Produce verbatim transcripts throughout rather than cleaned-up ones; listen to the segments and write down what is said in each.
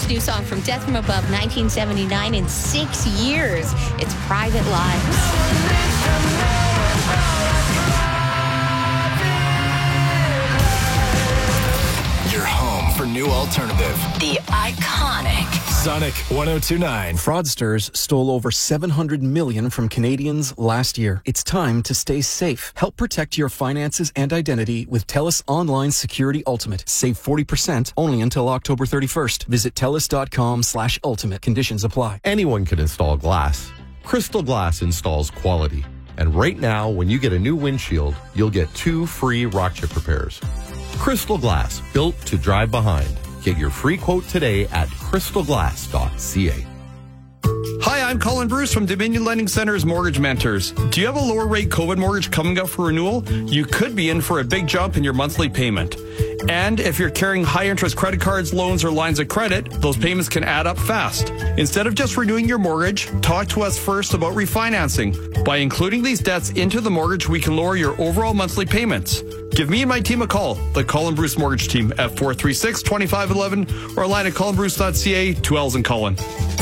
new song from Death from Above, nineteen seventy-nine, in six years. It's Private Lives. Your home for new alternative. The iconic Sonic one oh two point nine. Fraudsters stole over seven hundred million dollars from Canadians last year. It's time to stay safe. Help protect your finances and identity with TELUS Online Security Ultimate. Save forty percent only until October thirty-first. Visit telus.com slash ultimate. Conditions apply. Anyone can install glass. Crystal Glass installs quality. And right now, when you get a new windshield, you'll get two free rock chip repairs. Crystal Glass, built to drive behind. Get your free quote today at crystal glass dot c a. Hi, I'm Colin Bruce from Dominion Lending Center's Mortgage Mentors. Do you have a lower rate COVID mortgage coming up for renewal? You could be in for a big jump in your monthly payment. And if you're carrying high interest credit cards, loans, or lines of credit, those payments can add up fast. Instead of just renewing your mortgage, talk to us first about refinancing. By including these debts into the mortgage, we can lower your overall monthly payments. Give me and my team a call, the Colin Bruce Mortgage Team, at four three six, two five one one or online at colin bruce dot c a, two L's in Colin.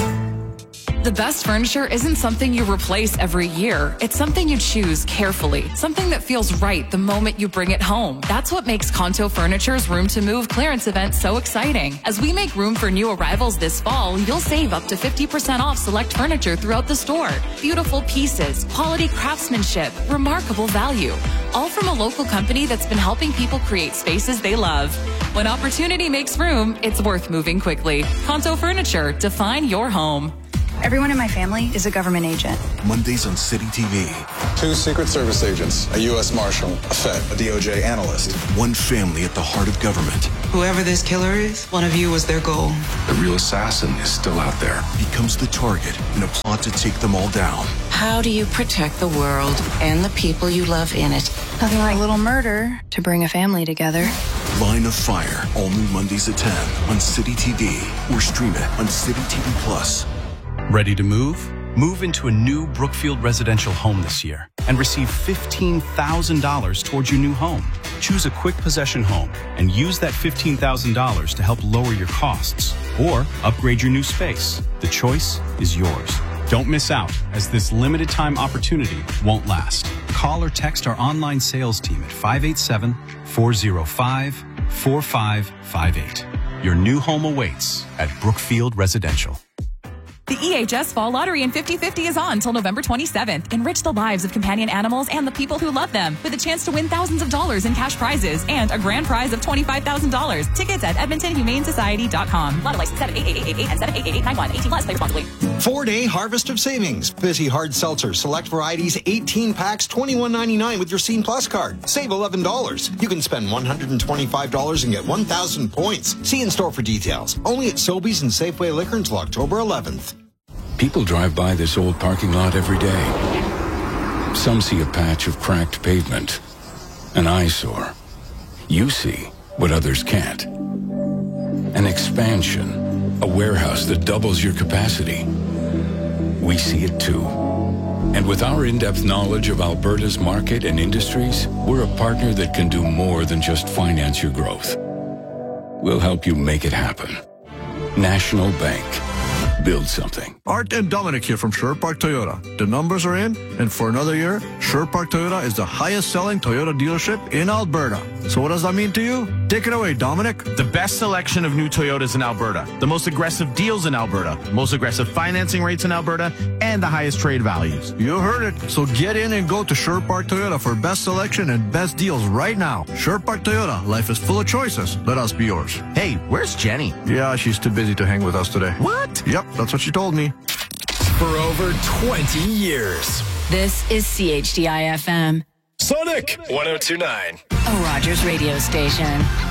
The best furniture isn't something you replace every year. It's something you choose carefully. Something that feels right the moment you bring it home. That's what makes Kanto Furniture's Room to Move clearance event so exciting. As we make room for new arrivals this fall, you'll save up to fifty percent off select furniture throughout the store. Beautiful pieces, quality craftsmanship, remarkable value. All from a local company that's been helping people create spaces they love. When opportunity makes room, it's worth moving quickly. Kanto Furniture, define your home. Everyone in my family is a government agent. Mondays on City T V. Two Secret Service agents, a U S Marshal, a Fed, a D O J analyst. One family at the heart of government. Whoever this killer is, one of you was their goal. The real assassin is still out there. Becomes the target in a plot to take them all down. How do you protect the world and the people you love in it? Nothing like a little murder to bring a family together. Line of Fire, all new Mondays at ten on City T V or stream it on City T V Plus. Ready to move? Move into a new Brookfield residential home this year and receive fifteen thousand dollars towards your new home. Choose a quick possession home and use that fifteen thousand dollars to help lower your costs or upgrade your new space. The choice is yours. Don't miss out, as this limited time opportunity won't last. Call or text our online sales team at five eight seven, four oh five, four five five eight. Your new home awaits at Brookfield Residential. The E H S Fall Lottery in fifty fifty is on until November twenty-seventh. Enrich the lives of companion animals and the people who love them with a chance to win thousands of dollars in cash prizes and a grand prize of twenty-five thousand dollars. Tickets at edmonton humane society dot com. Lotto license seven eight eight eight eight and seven eight eight eight nine one. eighteen plus. Play responsibly. Four-day harvest of savings. Fizzy Hard Seltzer. Select varieties, eighteen packs, twenty-one ninety-nine with your Scene Plus card. Save eleven dollars. You can spend one hundred twenty-five dollars and get one thousand points. See in store for details. Only at Sobeys and Safeway Liquor until October eleventh. People drive by this old parking lot every day. Some see a patch of cracked pavement, an eyesore. You see what others can't. An expansion, a warehouse that doubles your capacity. We see it too. And with our in-depth knowledge of Alberta's market and industries, we're a partner that can do more than just finance your growth. We'll help you make it happen. National Bank. Build something. Art and Dominic here from Sherwood Park Toyota. The numbers are in, and for another year, Sherwood Park Toyota is the highest selling Toyota dealership in Alberta. So what does that mean to you? Take it away, Dominic. The best selection of new Toyotas in Alberta, the most aggressive deals in Alberta, most aggressive financing rates in Alberta, and the highest trade values. You heard it. So get in and go to Sherwood Park Toyota for best selection and best deals right now. Sherwood Park Toyota. Life is full of choices. Let us be yours. Hey, where's Jenny? Yeah, she's too busy to hang with us today. What? Yep, that's what she told me. For over twenty years. This is C H D I F M. Sonic one oh two point nine. A Rogers radio station.